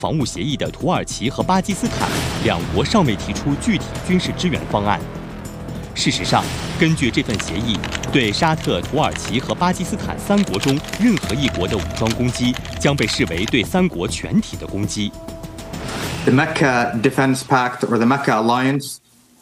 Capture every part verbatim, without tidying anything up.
防务协议的土耳其和巴基斯坦两国尚未提出具体军事支援方案。事实上，根据这份协议，对沙特、土耳其和巴基斯坦三国中任何一国的武装攻击将被视为对三国全体的攻击。 The Mecca Defense Pact or the Mecca Alliance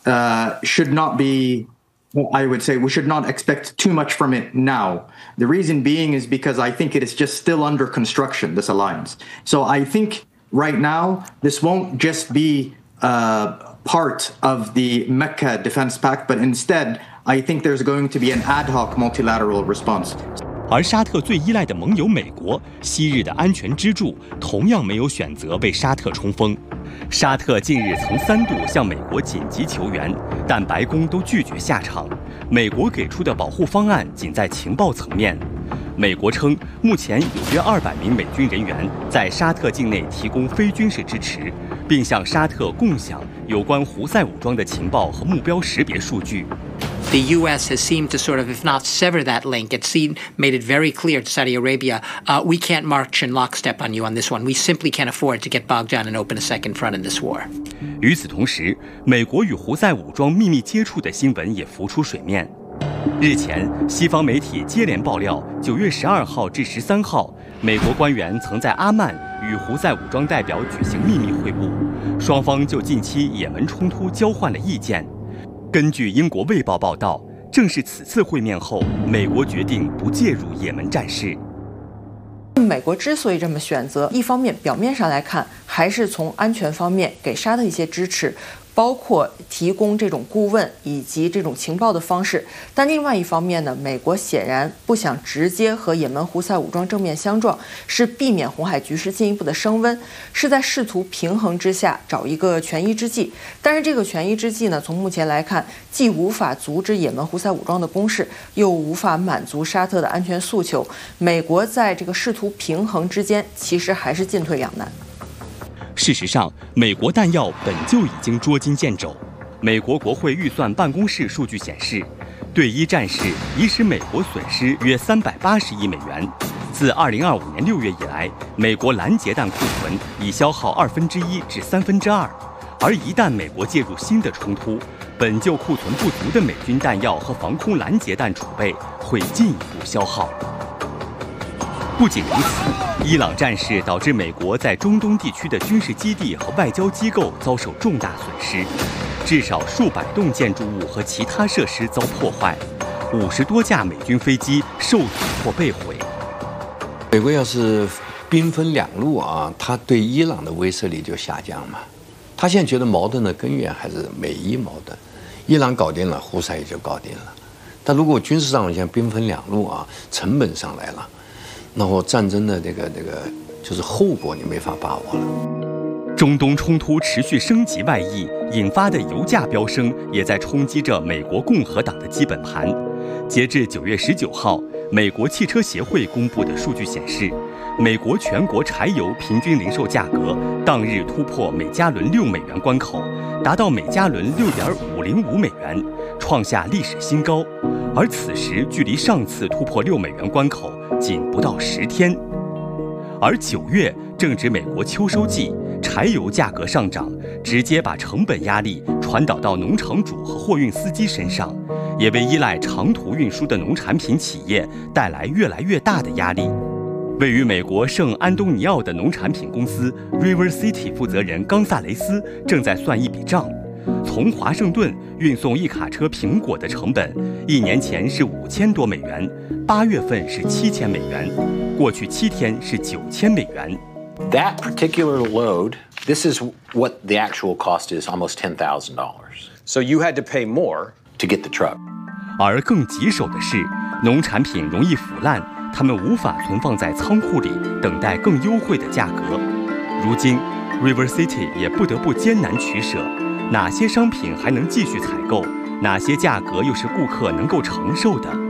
uh, should not be, I would say, we should not expect too much from it now. The reason being is because I think it is just still under construction, this alliance. So I think right now, this won't just be uh, part of the Mecca Defense Pact, but instead, I think there's going to be an ad hoc multilateral response. 而沙特最依赖的盟友美国，昔日的安全支柱，同样没有选择为沙特冲锋。沙特近日曾三度向美国紧急求援，但白宫都拒绝下场。美国给出的保护方案仅在情报层面。美国称，目前有约二百名美军人员在沙特境内提供非军事支持，并向沙特共享有关胡塞武装的情报和目标识别数据。 The U S has seemed to sort of, if not sever that link, it's seen, made it very clear to Saudi Arabia, uh, we can't march in lockstep on you on this one. We simply can't afford to get bogged down and open a second front in this war. 与此同时，美国与胡塞武装秘密接触的新闻也浮出水面。日前，西方媒体接连爆料，九月十二号至十三号，美国官员曾在阿曼与胡塞武装代表举行秘密会晤，双方就近期也门冲突交换了意见。根据英国《卫报》报道，正是此次会面后，美国决定不介入也门战事。 美国之所以这么选择，一方面表面上来看，还是从安全方面给沙特一些支持，包括提供这种顾问以及这种情报的方式。但另外一方面呢，美国显然不想直接和也门胡塞武装正面相撞，是避免红海局势进一步的升温，是在试图平衡之下找一个权宜之计。但是这个权宜之计呢，从目前来看，既无法阻止也门胡塞武装的攻势，又无法满足沙特的安全诉求。美国在这个试图平衡之间，其实还是进退两难。 事实上，美国弹药本就已经捉襟见肘。美国国会预算办公室数据显示，对伊战事已使美国损失约三百八十亿美元。自二零二五年六月以来，美国拦截弹库存已消耗二分之一至三分之二。而一旦美国介入新的冲突，本就库存不足的美军弹药和防空拦截弹储备会进一步消耗。不仅如此，伊朗战事导致美国在中东地区的军事基地和外交机构遭受重大损失，至少数百栋建筑物和其他设施遭破坏，五十多架美军飞机受阻或被毁。 美国要是兵分两路啊，他对伊朗的威慑力就下降嘛。他现在觉得矛盾的根源还是美伊矛盾，伊朗搞定了，胡塞也就搞定了。但如果军事上现在兵分两路啊，成本上来了。然后战争的这个这个就是后果你没法把握了。 中东冲突持续升级外溢引发的油价飙升，也在冲击着美国共和党的基本盘。截至九月十九号，美国汽车协会公布的数据显示，美国全国柴油平均零售价格当日突破每加仑六美元关口，达到每加仑六点五零五美元，创下历史新高。而此时距离上次突破六美元关口仅不到十天。而九月正值美国秋收季，柴油价格上涨，直接把成本压力传导到农场主和货运司机身上，也为依赖长途运输的农产品企业带来越来越大的压力。位于美国圣安东尼奥的农产品公司 River City 负责人冈萨雷斯正在算一笔账。从华盛顿运送一卡车苹果的成本，一年前是五千多美元，八月份是七千美元，过去七天是九千美元。 That particular load, this is what the actual cost is, almost ten thousand dollars. So you had to pay more to get the truck. 而更棘手的是，农产品容易腐烂，它们无法存放在仓库里，等待更优惠的价格。如今 ，River City 也不得不艰难取舍。哪些商品还能继续采购？哪些价格又是顾客能够承受的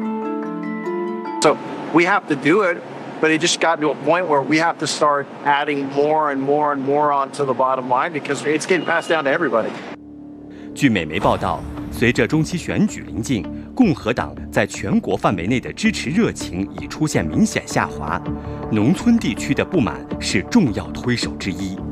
？So we have to do it, but it just got to a point where we have to start adding more and more and more onto the bottom line because it's getting passed down to everybody. 据美媒报道，随着中期选举临近，共和党在全国范围内的支持热情已出现明显下滑，农村地区的不满是重要推手之一。